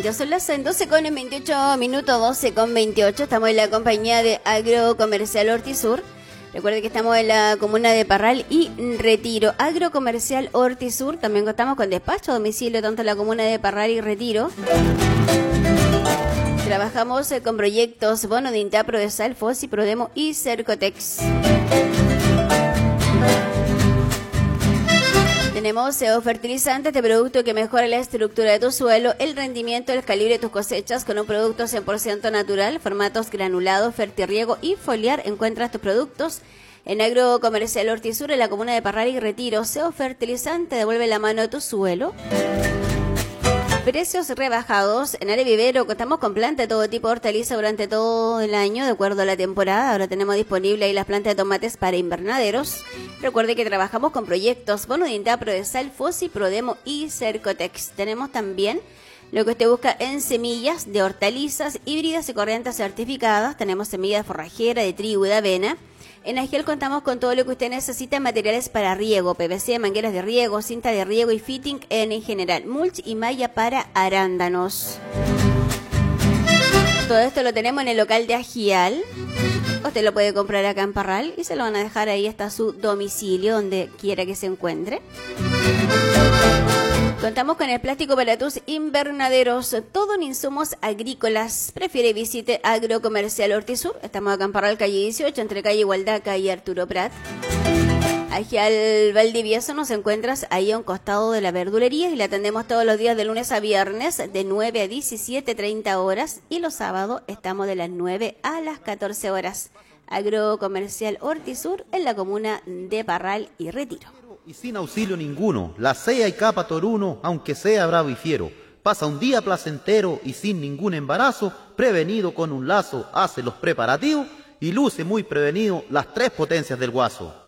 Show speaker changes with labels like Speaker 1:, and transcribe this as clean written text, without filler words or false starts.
Speaker 1: Exactamente, son las 12 con 28 minutos, 12 con 28. Estamos en la compañía de Agrocomercial Hortisur. Recuerden que estamos en la comuna de Parral y Retiro. Agrocomercial Hortisur, también contamos con despacho a domicilio tanto en la comuna de Parral y Retiro. Trabajamos con proyectos Bono de INTA, Prodesal, FOSI, Prodemo y Cercotex. Tenemos fertilizantes de producto que mejora la estructura de tu suelo, el rendimiento, el calibre de tus cosechas con un producto 100% natural, formatos granulados, fertirriego y foliar. Encuentras tus productos en Agrocomercial Hortisur en la comuna de Parral y Retiro. SEO Fertilizante, devuelve la mano a tu suelo. Precios rebajados en Área Vivero. Contamos con plantas de todo tipo de hortaliza durante todo el año, de acuerdo a la temporada. Ahora tenemos disponible ahí las plantas de tomates para invernaderos. Recuerde que trabajamos con proyectos Bono de INTA, Prodesal, FOSI, Prodemo y Cercotex. Tenemos también lo que usted busca en semillas de hortalizas híbridas y corrientes certificadas. Tenemos semillas de forrajera, de trigo y de avena. En Agel contamos con todo lo que usted necesita en materiales para riego, PVC, mangueras de riego, cinta de riego y fitting en general, mulch y malla para arándanos. Todo esto lo tenemos en el local de Agial. Usted lo puede comprar acá en Parral y se lo van a dejar ahí hasta su domicilio, donde quiera que se encuentre. Contamos con el plástico para tus invernaderos, todo en insumos agrícolas. Prefiere visite Agrocomercial Hortisur. Estamos acá en Parral, calle 18, entre calle Igualdaca y Arturo Prat. Agial Valdivieso nos encuentras ahí a un costado de la verdulería y la atendemos todos los días de lunes a viernes de 9 a 17:30 horas y los sábados estamos de las 9 a las 14 horas. Agrocomercial Hortisur en la comuna de Parral y Retiro.
Speaker 2: Y sin auxilio ninguno, la sea y capa toruno, aunque sea bravo y fiero, pasa un día placentero y sin ningún embarazo, prevenido con un lazo, hace los preparativos y luce muy prevenido las tres potencias del guaso.